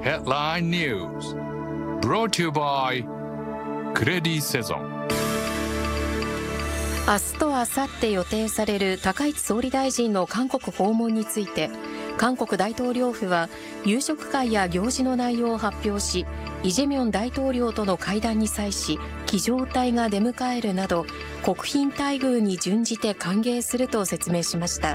Headline News brought to you by クレディセゾン。 明日と明後日予定される高市総理大臣の韓国訪問について、韓国大統領府は夕食会や行事の内容を発表し、イ・ジェミョン大統領との会談に際し儀仗隊が出迎えるなど国賓待遇に準じて歓迎すると説明しました。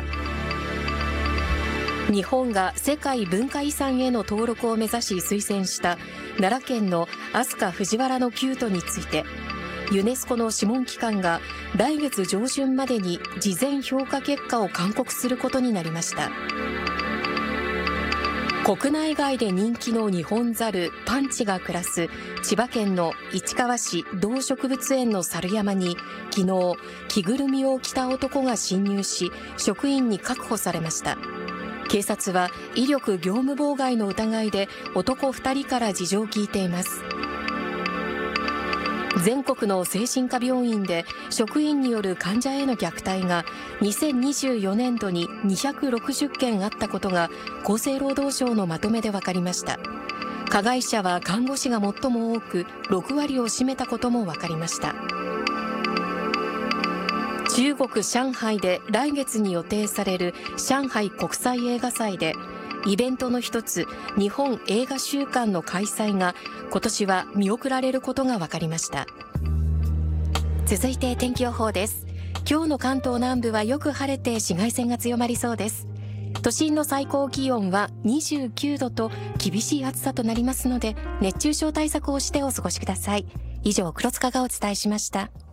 日本が世界文化遺産への登録を目指し推薦した奈良県の飛鳥藤原の鳩都について、ユネスコの諮問機関が来月上旬までに事前評価結果を勧告することになりました。国内外で人気のニホンザルパンチが暮らす千葉県の市川市動植物園の猿山に昨日、着ぐるみを着た男が侵入し職員に確保されました。警察は威力業務妨害の疑いで男2人から事情を聞いています。全国の精神科病院で職員による患者への虐待が2024年度に260件あったことが厚生労働省のまとめで分かりました。加害者は看護師が最も多く6割を占めたことも分かりました。中国・上海で来月に予定される上海国際映画祭で、イベントの一つ日本映画週間の開催が今年は見送られることが分かりました。続いて天気予報です。今日の関東南部はよく晴れて紫外線が強まりそうです。都心の最高気温は29度と厳しい暑さとなりますので、熱中症対策をしてお過ごしください。以上、黒塚がお伝えしました。